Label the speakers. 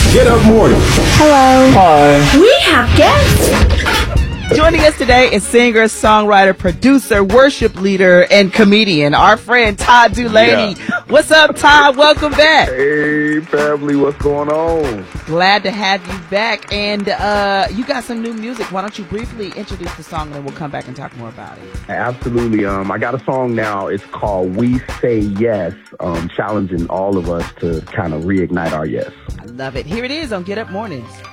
Speaker 1: Get Up Morning.
Speaker 2: Hello.
Speaker 1: Hi.
Speaker 3: We have guests.
Speaker 4: Joining us today is singer, songwriter, producer, worship leader, and comedian, our friend Todd Dulaney.
Speaker 5: Yeah.
Speaker 4: What's up, Todd? Welcome back.
Speaker 5: Hey, family, what's going on?
Speaker 4: Glad to have you back. And you got some new music. Why don't you briefly introduce the song, and then we'll come back and talk more about it.
Speaker 5: Absolutely. I got a song now. It's called We Say Yes, challenging all of us to kind of reignite our yes.
Speaker 4: I love it. Here it is on Get Up Mornings.